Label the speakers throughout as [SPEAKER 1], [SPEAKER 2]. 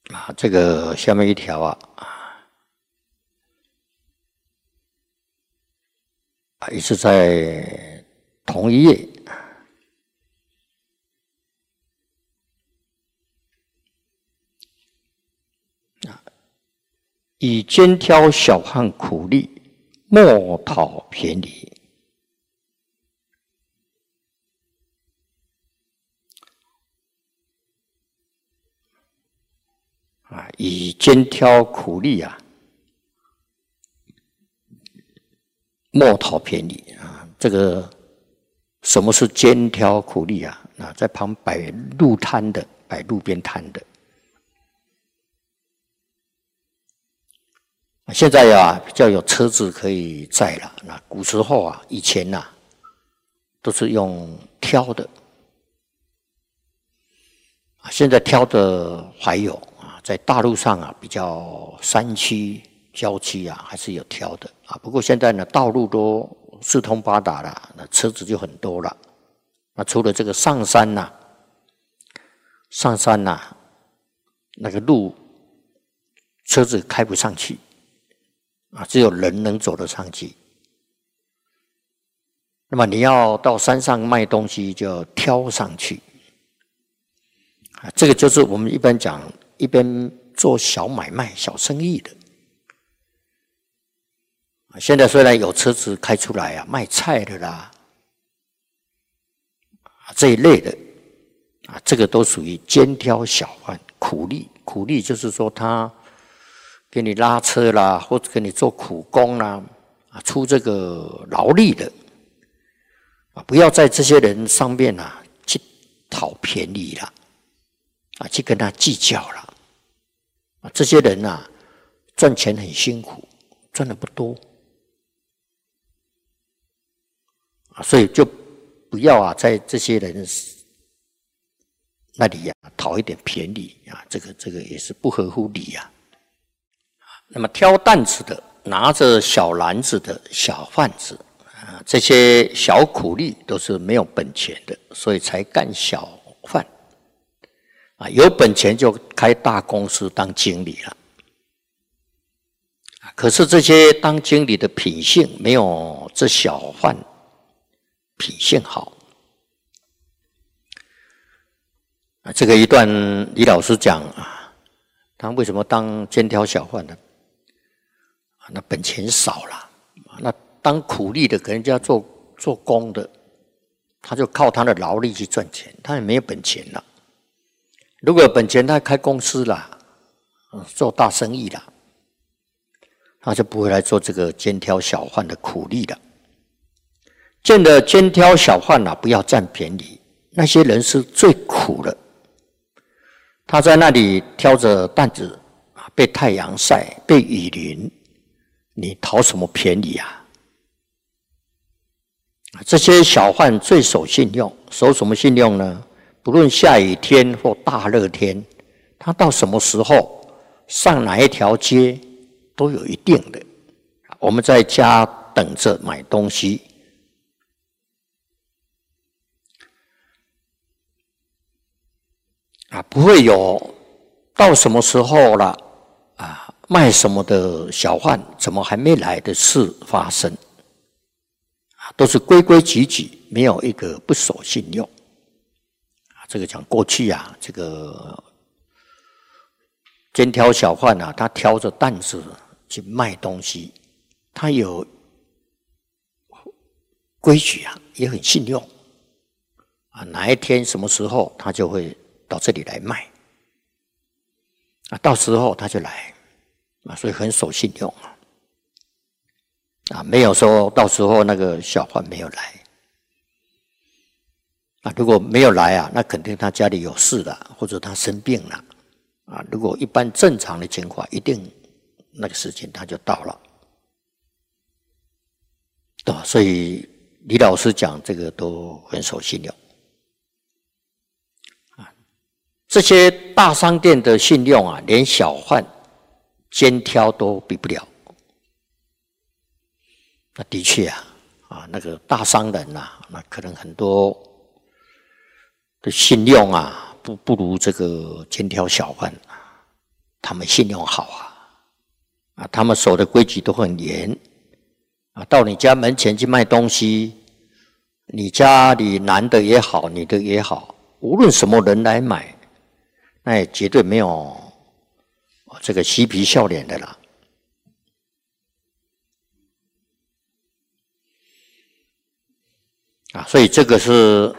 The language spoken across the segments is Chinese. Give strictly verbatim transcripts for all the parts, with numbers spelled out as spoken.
[SPEAKER 1] 啊，这个下面一条啊，啊，也是在同一页。啊，以肩挑小汉苦力，莫讨便宜。啊，以肩挑苦力啊，莫讨便宜啊。这个什么是肩挑苦力啊？啊，在旁摆路摊的，摆路边摊的。现在啊，比较有车子可以载了。那古时候啊，以前呐、啊，都是用挑的。现在挑的还有啊，在大陆上啊，比较山区、郊区啊，还是有挑的啊。不过现在呢，道路都四通八达了，那车子就很多了。那除了这个上山呐、啊，上山呐、啊，那个路车子开不上去啊，只有人能走得上去。那么你要到山上卖东西，就要挑上去。啊，这个就是我们一般讲，一边做小买卖、小生意的。现在虽然有车子开出来啊，卖菜的啦，这一类的，啊，这个都属于肩挑小贩、苦力。苦力就是说他给你拉车啦，或者给你做苦工啦，啊，出这个劳力的，啊，不要在这些人上面啊去讨便宜啦。啊，去跟他计较了，啊，这些人啊，赚钱很辛苦，赚的不多，啊，所以就不要啊，在这些人那里啊讨一点便宜啊，这个这个也是不合乎理啊。那么挑担子的，拿着小篮子的小贩子啊，这些小苦力都是没有本钱的，所以才干小贩。啊，有本钱就开大公司当经理了。可是这些当经理的品性没有这小贩品性好。啊，这个一段李老师讲啊，他为什么当肩挑小贩呢？那本钱少了，那当苦力的给人家做做工的，他就靠他的劳力去赚钱，他也没有本钱了。如果有本钱，他开公司啦，做大生意啦，他就不会来做这个肩挑小贩的苦力了。见了肩挑小贩啊，不要占便宜，那些人是最苦的。他在那里挑着担子，被太阳晒，被雨淋，你讨什么便宜啊？这些小贩最守信用，守什么信用呢？不论下雨天或大热天，他到什么时候上哪一条街都有一定的。我们在家等着买东西，啊，不会有到什么时候了啊，卖什么的小贩怎么还没来的事发生，啊，都是规规矩矩，没有一个不守信用。这个讲过去啊，这个肩挑小贩啊，他挑着担子去卖东西，他有规矩啊，也很信用啊。哪一天什么时候他就会到这里来卖啊，到时候他就来啊，所以很守信用啊。啊，没有说到时候那个小贩没有来。啊，如果没有来啊，那肯定他家里有事了，或者他生病了啊。如果一般正常的情况，一定那个时间他就到了，对吧？所以李老师讲这个都很守信用啊。这些大商店的信用啊，连小贩肩挑都比不了。那的确啊，啊那个大商人呐、啊，那可能很多的信用啊，不不如这个肩挑小贩。 他们信用好啊，啊，他们守的规矩都很严啊。到你家门前去卖东西，你家里男的也好，女的也好，无论什么人来买，那也绝对没有这个嬉皮笑脸的啦。啊，所以这个是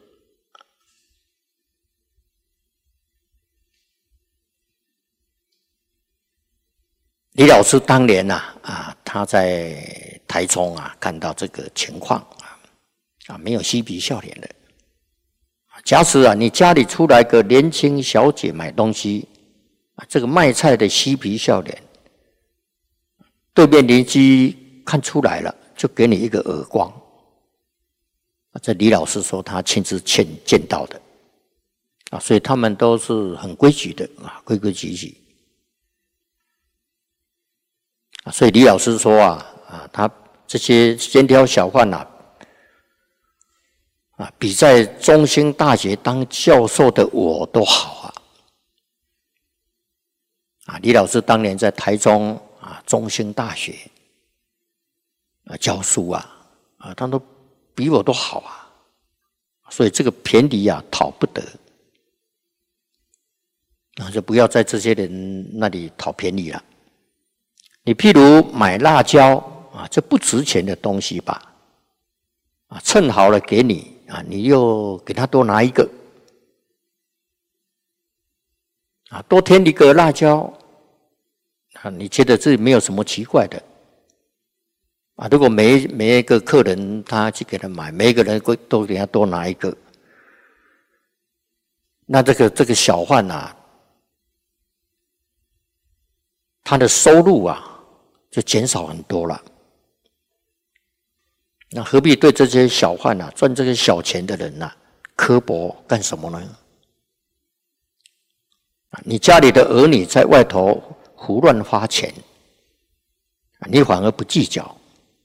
[SPEAKER 1] 李老师当年呐、啊，啊，他在台中啊看到这个情况啊，啊，没有嬉皮笑脸的。假使啊，你家里出来个年轻小姐买东西，啊，这个卖菜的嬉皮笑脸，对面邻居看出来了，就给你一个耳光。这李老师说他亲自见见到的，啊，所以他们都是很规矩的啊，规规矩矩。啊，所以李老师说啊，啊，他这些肩挑小贩呐、啊，啊，比在中兴大学当教授的我都好啊。啊，李老师当年在台中啊中兴大学啊教书啊，啊，他都比我都好啊，所以这个便宜啊讨不得，啊，就不要在这些人那里讨便宜了。你譬如买辣椒啊，这不值钱的东西吧，啊，称好了给你啊，你又给他多拿一个，啊，多添一个辣椒，啊，你觉得这没有什么奇怪的。啊，如果每每一个客人他去给他买，每一个人都给他多拿一个，那这个这个小贩啊，他的收入啊就减少很多了。那何必对这些小贩啊，赚这些小钱的人啊，刻薄干什么呢？你家里的儿女在外头胡乱花钱，你反而不计较。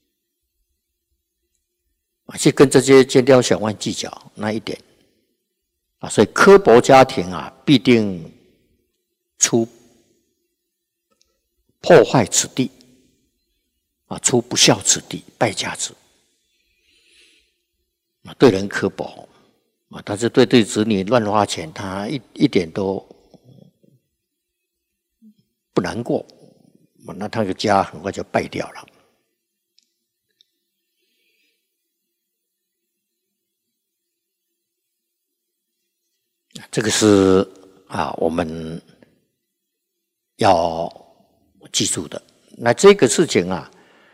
[SPEAKER 1] 去跟这些肩挑小贩计较那一点啊，所以刻薄家庭啊，必定出破坏子弟啊，出不孝子弟、败家子啊。对人刻薄啊，但是对对子女乱花钱，他一一点都不难过，那他的家很快就败掉了。这个是啊，我们要记住的。那这个事情啊，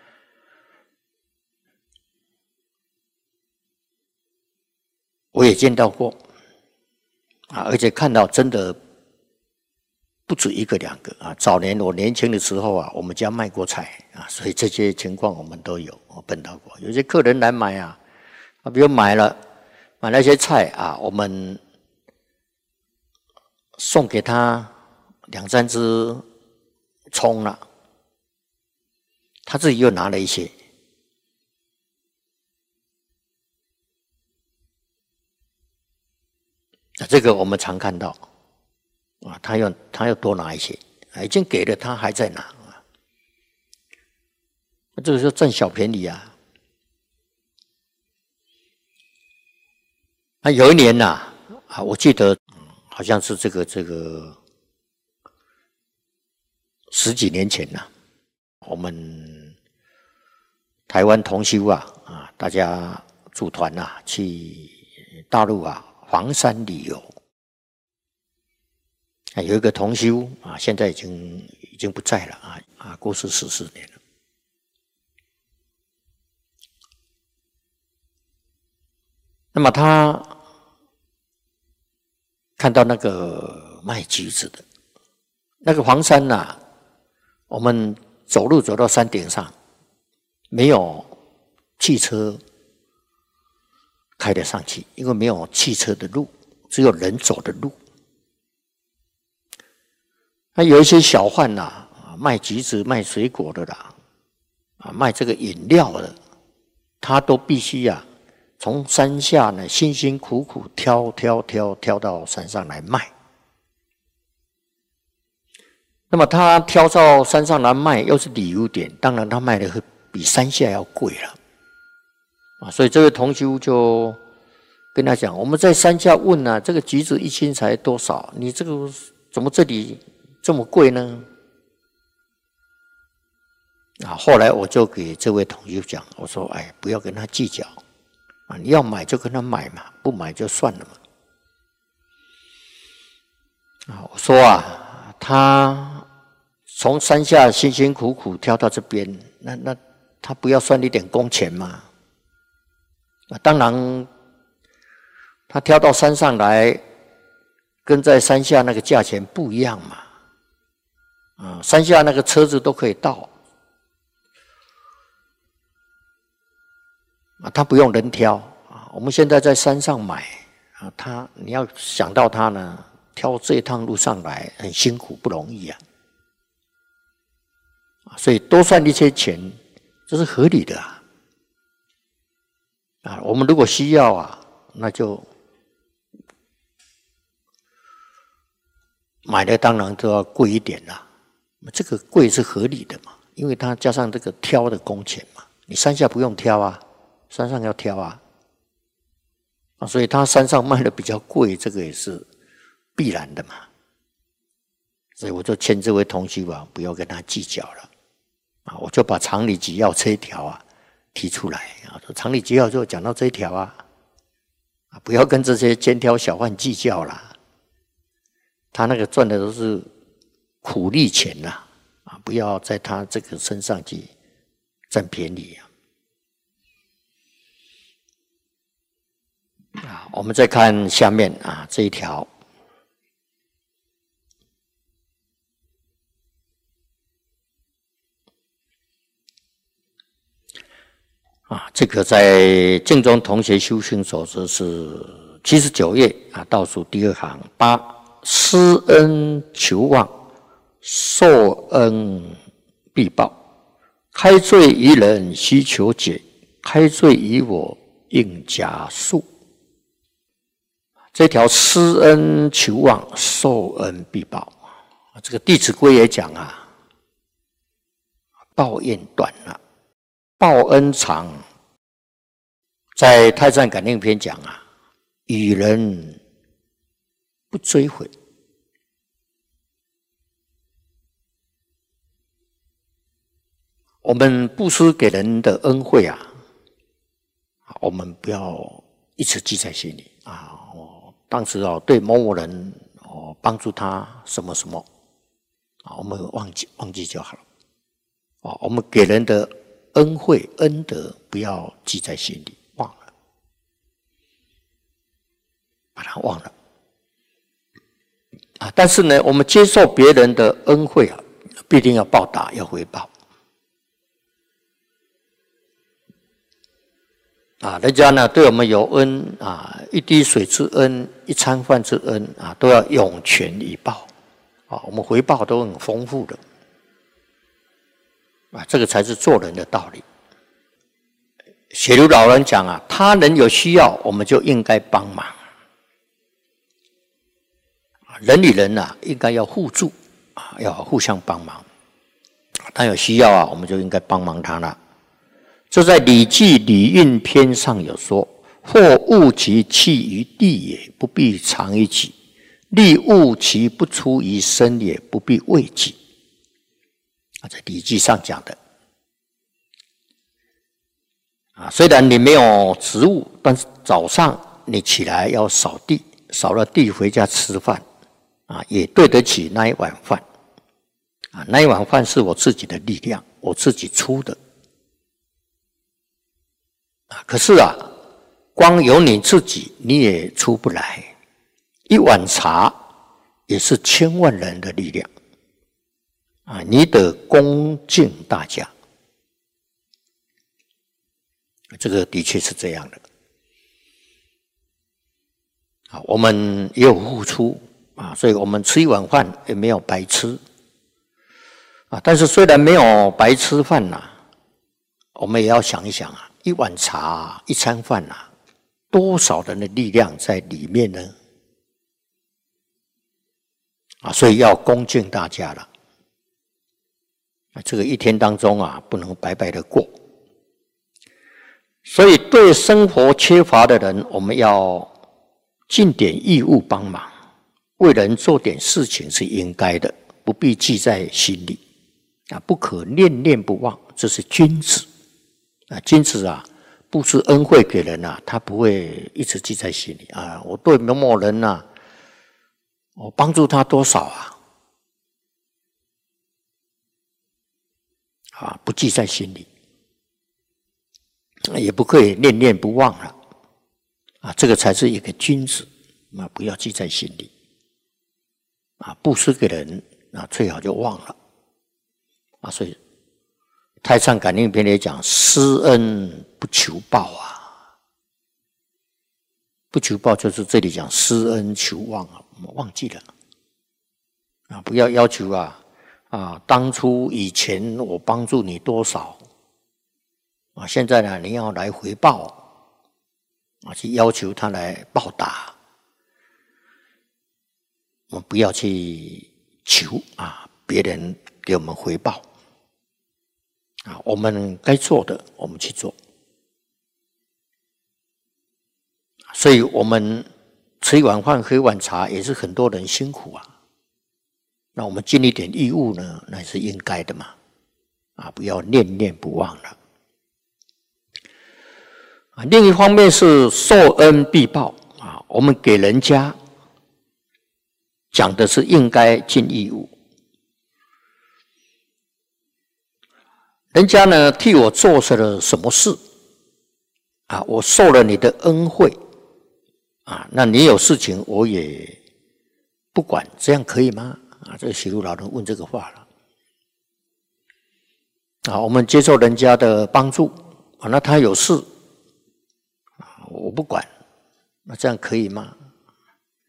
[SPEAKER 1] 我也见到过啊，而且看到真的不止一个两个啊。早年我年轻的时候啊，我们家卖过菜啊，所以这些情况我们都有我碰到过。有些客人来买啊，啊，比如买了买那些菜啊，我们送给他两三只葱了，他自己又拿了一些，啊，这个我们常看到啊，他又他又多拿一些，已经给了他还在拿啊，这个就占小便宜啊。那有一年呐、啊，啊，我记得好像是这个这个十几年前呐、啊，我们台湾同修啊啊，大家组团呐、啊、去大陆啊黄山旅游，啊，有一个同修啊，现在已经已经不在了啊啊，过世十四年了。那么他看到那个卖橘子的，那个黄山呐、啊，我们走路走到山顶上，没有汽车开得上去，因为没有汽车的路，只有人走的路。那有一些小贩呐、啊，卖橘子、卖水果的啦，啊，卖这个饮料的，他都必须啊，从山下呢辛辛苦苦挑挑挑挑到山上来卖。 那么他挑到山上来卖，又是旅游点，当然他卖的会比山下要贵了啊。所以这位同修就跟他讲，我们在山下问啊，这个橘子一斤才多少？你这个怎么这里这么贵呢？啊，后来我就给这位同修讲，我说，哎，不要跟他计较啊，你要买就跟他买嘛，不买就算了嘛。啊，我说啊，他从山下辛辛苦苦挑到这边，那那他不要算一点工钱吗？啊，当然。他挑到山上来，跟在山下那个价钱不一样嘛。啊，山下那个车子都可以到，啊，他不用人挑啊。我们现在在山上买啊，他你要想到他呢，挑这一趟路上来很辛苦，不容易啊。所以多算一些钱，这是合理的啊。啊，我们如果需要啊，那就。买的当然都要贵一点啦，这个贵是合理的嘛，因为它加上这个挑的工钱嘛，你山下不用挑啊，山上要挑啊，啊，所以它山上卖的比较贵，这个也是必然的嘛，所以我就劝这位同修啊，不要跟他计较了，啊，我就把常理纪要这一条啊提出来啊，说常理纪要就讲到这一条啊，啊，不要跟这些肩挑小贩计较啦。他那个赚的都是苦力钱呐，啊，不要在他这个身上去占便宜啊！啊，我们再看下面啊这一条，啊，这个在净宗同学修行手册是七十九页啊，倒数第二行八。施恩求望，受恩必报。开罪于人，须求解；开罪于我，应加速。这条施恩求望，受恩必报。这个《弟子规》也讲啊，报怨短了，报恩长。在《太上感应篇》讲啊，与人不追悔，我们布施给人的恩惠啊，我们不要一直记在心里啊。我当时啊对某某人哦帮助他什么什么啊，我们忘记忘记就好了。啊，我们给人的恩惠恩德不要记在心里，忘了，把它忘了。啊，但是呢，我们接受别人的恩惠啊，必定要报答，要回报。啊，人家呢对我们有恩啊，一滴水之恩，一餐饭之恩啊，都要涌泉以报。啊，我们回报都很丰富的。啊，这个才是做人的道理。雪如老人讲啊，他人有需要，我们就应该帮忙。人与人啊，应该要互助啊，要互相帮忙。他有需要啊，我们就应该帮忙他了。这在《礼记·礼运篇》上有说：“或物其弃于地也，不必藏于己；利物其不出于身也，不必为己。”啊，在《礼记》上讲的。啊，虽然你没有职务，但是早上你起来要扫地，扫了地回家吃饭。啊，也对得起那一碗饭，啊，那一碗饭是我自己的力量，我自己出的，啊，可是啊，光有你自己你也出不来，一碗茶也是千万人的力量，啊，你得恭敬大家，这个的确是这样的，啊，我们也有付出。啊，所以我们吃一碗饭也没有白吃，啊，但是虽然没有白吃饭呐、啊，我们也要想一想啊，一碗茶、一餐饭啊，多少人的力量在里面呢？啊，所以要恭敬大家了。 啊，这个一天当中啊，不能白白的过。所以，对生活缺乏的人，我们要尽点义务帮忙，为人做点事情是应该的，不必记在心里啊，不可念念不忘，这是君子啊。君子啊，布施恩惠给人啊，他不会一直记在心里啊。我对某某人啊，我帮助他多少啊，啊，不记在心里。也不可以念念不忘了啊，这个才是一个君子啊！不要记在心里啊，布施给人啊，最好就忘了啊。所以《太上感应篇》里讲：“施恩不求报啊，不求报就是这里讲施恩求忘啊，我们忘记了啊，不要要求啊啊，当初以前我帮助你多少。”啊，现在呢，你要来回报啊，去要求他来报答，我们不要去求啊，别人给我们回报啊，我们该做的我们去做。所以我们吃一碗饭喝一碗茶，也是很多人辛苦啊。那我们尽一点义务呢，那是应该的嘛，啊，不要念念不忘了。另一方面是受恩必报啊，我们给人家讲的是应该尽义务。人家呢替我做了什么事啊，我受了你的恩惠啊，那你有事情我也不管，这样可以吗？啊，这个喜路老人问这个话了啊，我们接受人家的帮助啊，那他有事。我不管，那这样可以吗？